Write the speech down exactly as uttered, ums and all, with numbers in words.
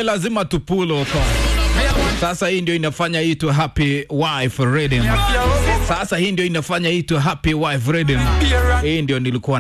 ile lazima tupulo huko. Sasa hii ndio inafanya hii to Happy Wife Rhythm. Sasa hii ndio inafanya hii to Happy Wife Rhythm. Hii ndio nilikuwa